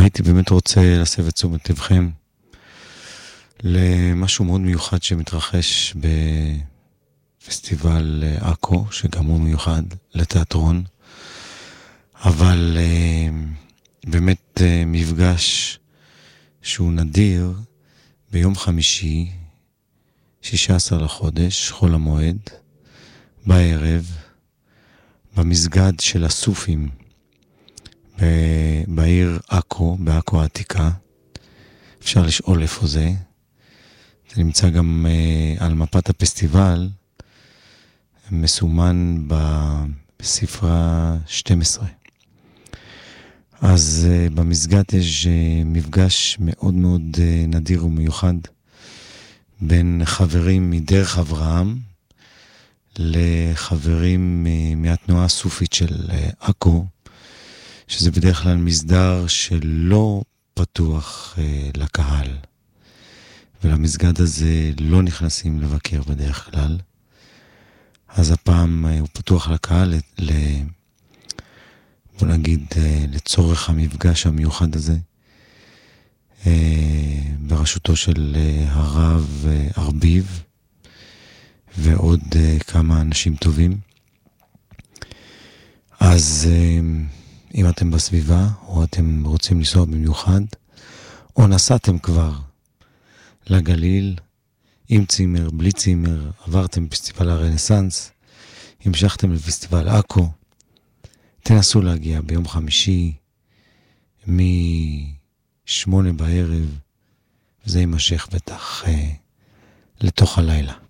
הייתי באמת רוצה להסב את תשומת לבכם למשהו מאוד מיוחד שמתרחש בפסטיבל עכו, שגם הוא מיוחד לתיאטרון, אבל באמת מפגש שהוא נדיר ביום חמישי, 16 לחודש, חול המועד, בערב, במסגד של הסופים, בעיר עכו, בעכו העתיקה. אפשר לשאול איפה זה. זה נמצא גם על מפת הפסטיבל, מסומן בספרה 12. אז במסגד יש מפגש מאוד מאוד נדיר ומיוחד בין חברים מדרך אברהם לחברים מהתנועה הסופית של עכו, שזה בדרך כלל מסדר שלא פתוח לקהל, ולמסגד הזה לא נכנסים לבקר בדרך כלל. אז הפעם הוא פתוח לקהל, בוא נגיד לצורך המפגש המיוחד הזה, בראשותו של הרב ארביב ועוד כמה אנשים טובים. אז אם אתם בסביבה, או אתם רוצים לנסוע במיוחד, או נסעתם כבר לגליל, עם צימר, בלי צימר, עברתם פסטיבל הרנסנס, המשכתם לפסטיבל עכו, תנסו להגיע ביום חמישי, מ8 בערב, וזה יימשך בטח לתוך הלילה.